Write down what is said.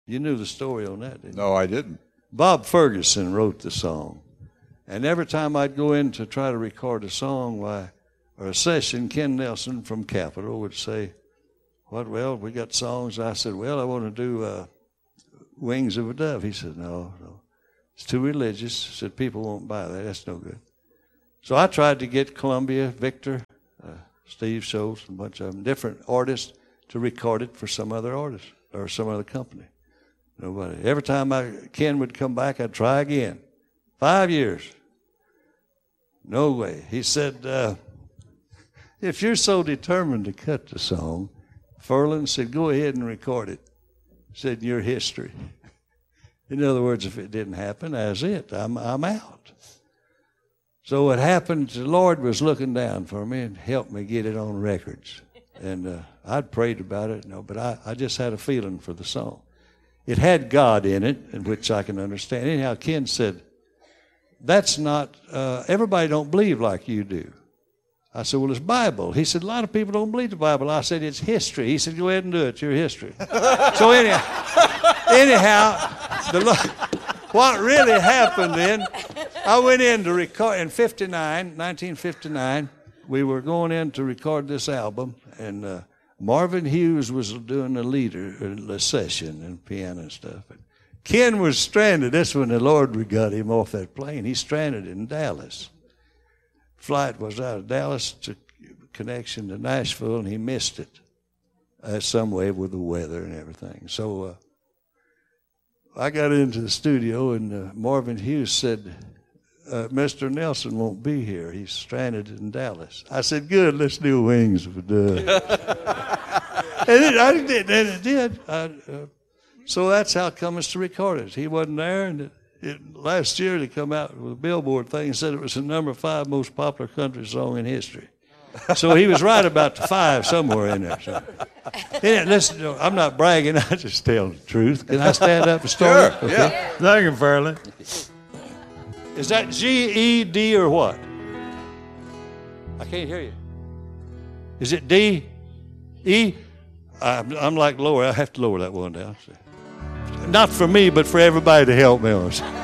You knew the story on that, didn't you? No, I didn't. Bob Ferguson wrote the song. And every time I'd go in to try to record a song or a session, Ken Nelson from Capitol would say, well, we got songs. I said, well, I want to do Wings of a Dove. He said, no. It's too religious. He said, people won't buy that. That's no good. So I tried to get Columbia, Victor, Steve Schultz, a bunch of them, different artists to record it for some other artist or some other company. Nobody. Every time Ken would come back, I'd try again. 5 years. No way. He said, if you're so determined to cut the song, Ferland said, go ahead and record it. Said, your history. In other words, if it didn't happen, that's it. I'm out. So what happened, the Lord was looking down for me and helped me get it on records. And I'd prayed about it, but I just had a feeling for the song. It had God in it, in which I can understand. Anyhow, Ken said, that's not, everybody don't believe like you do. I said, well, it's Bible. He said, a lot of people don't believe the Bible. I said, it's history. He said, go ahead and do it. It's your history. So anyhow, what really happened then, I went in to record in 1959, we were going in to record this album, and Marvin Hughes was doing the session and piano and stuff. And Ken was stranded. That's when the Lord got him off that plane. He's stranded in Dallas. Flight was out of Dallas to connection to Nashville, and he missed it some way with the weather and everything. So I got into the studio, and Marvin Hughes said, Mr. Nelson won't be here. He's stranded in Dallas. I said, good, let's do Wings of a Dove. And it did. So that's how it comes to record it. He wasn't there, and last year they come out with a Billboard thing and said it was the number 5 most popular country song in history. So he was right about the 5 somewhere in there. So. Listen, I'm not bragging. I just tell the truth. Can I stand up and start? Sure, okay. Yeah. Thank you, Fairley. Is that G, E, D, or what? I can't hear you. Is it D, E? I'm like lower. I have to lower that one down. Not for me, but for everybody to help me on.